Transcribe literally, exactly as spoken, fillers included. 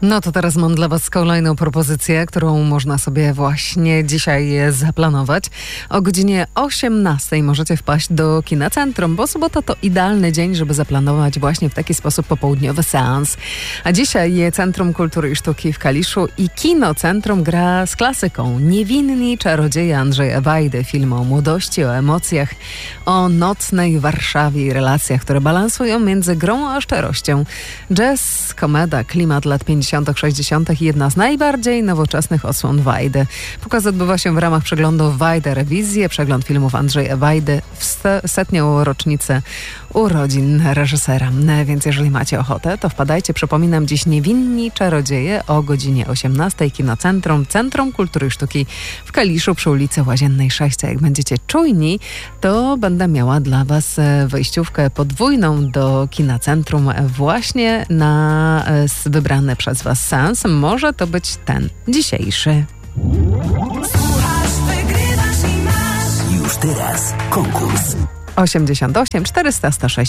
No to teraz mam dla Was kolejną propozycję, którą można sobie właśnie dzisiaj zaplanować. O godzinie osiemnastej możecie wpaść do Kina Centrum, bo sobota to idealny dzień, żeby zaplanować właśnie w taki sposób popołudniowy seans. A dzisiaj Centrum Kultury i Sztuki w Kaliszu i Kino Centrum gra z klasyką. Niewinni czarodzieje Andrzeja Wajdy. Film o młodości, o emocjach, o nocnej Warszawie i relacjach, które balansują między grą a szczerością. Jazz, komeda, klimat lat pięćdziesiątych, sześćdziesiątych i jedna z najbardziej nowoczesnych odsłon Wajdy. Pokaz odbywa się w ramach przeglądu Wajda Rewizje, przegląd filmów Andrzeja Wajdy w setnią rocznicę urodzin reżysera. Więc jeżeli macie ochotę, to wpadajcie. Przypominam, dziś Niewinni czarodzieje o godzinie osiemnastej. Kino Centrum, Centrum Kultury i Sztuki w Kaliszu przy ulicy Łaziennej sześć. A jak będziecie czujni, to będę miała dla Was wejściówkę podwójną do Kina Centrum właśnie na wybrany przez Was seans. Może to być ten dzisiejszy. Słuchasz, wygrywasz i masz. Już teraz konkurs. osiemdziesiąt osiem czterysta sto sześć